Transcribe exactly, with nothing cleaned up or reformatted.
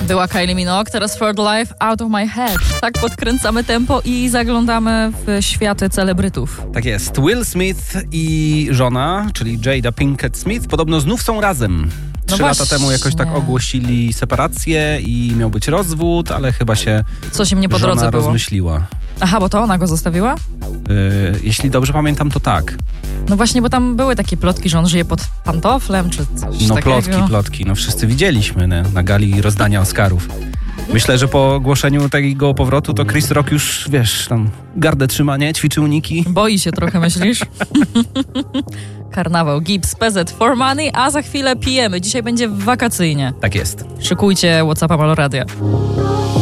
Była Kylie Minogue, teraz For the Life Out of My Head. Tak podkręcamy tempo i zaglądamy w światy celebrytów. Tak jest. Will Smith i żona, czyli Jada Pinkett Smith, podobno znów są razem. No Trzy właśnie. lata temu jakoś tak ogłosili separację i miał być rozwód, ale chyba się Coś im nie po żona drodze było. rozmyśliła. Aha, bo to ona go zostawiła? Yy, jeśli dobrze pamiętam, to tak. No właśnie, bo tam były takie plotki, że on żyje pod pantoflem, czy coś No takiego. plotki, plotki. No wszyscy widzieliśmy na, na gali rozdania Oscarów. Myślę, że po ogłoszeniu tego powrotu to Chris Rock już, wiesz, tam gardę trzyma, nie? Ćwiczy uniki. Boi się trochę, myślisz? Karnawał, Gibbs, P Z, For Money, a za chwilę pijemy. Dzisiaj będzie wakacyjnie. Tak jest. Szykujcie WhatsAppa Maloradia.